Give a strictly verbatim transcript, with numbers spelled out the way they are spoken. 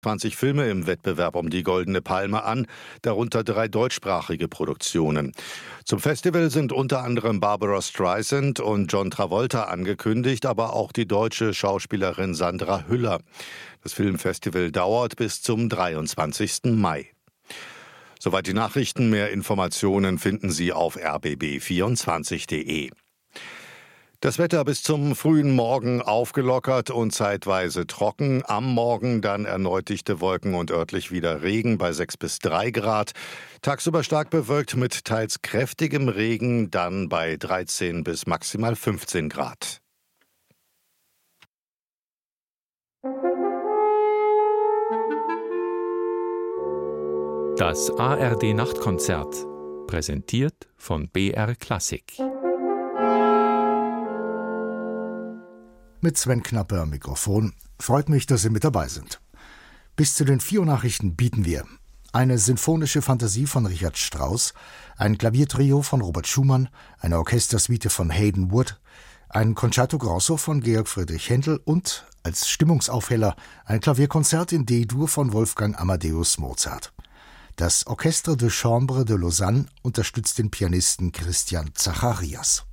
zwanzig Filme im Wettbewerb um die Goldene Palme an, darunter drei deutschsprachige Produktionen. Zum Festival sind unter anderem Barbara Streisand und John Travolta angekündigt, aber auch die deutsche Schauspielerin Sandra Hüller. Das Filmfestival dauert bis zum dreiundzwanzigsten Mai. Soweit die Nachrichten. Mehr Informationen finden Sie auf r b b vierundzwanzig punkt d e. Das Wetter bis zum frühen Morgen aufgelockert und zeitweise trocken. Am Morgen dann erneut dichte Wolken und örtlich wieder Regen bei sechs bis drei Grad. Tagsüber stark bewölkt mit teils kräftigem Regen, dann bei dreizehn bis maximal fünfzehn Grad. Das A R D-Nachtkonzert, präsentiert von B R Klassik. Mit Sven Knapper am Mikrofon. Freut mich, dass Sie mit dabei sind. Bis zu den vier Uhr Nachrichten bieten wir eine sinfonische Fantasie von Richard Strauss, ein Klaviertrio von Robert Schumann, eine Orchestersuite von Hayden Wood, ein Concerto Grosso von Georg Friedrich Händel und als Stimmungsaufheller ein Klavierkonzert in D-Dur von Wolfgang Amadeus Mozart. Das Orchestre de Chambre de Lausanne unterstützt den Pianisten Christian Zacharias.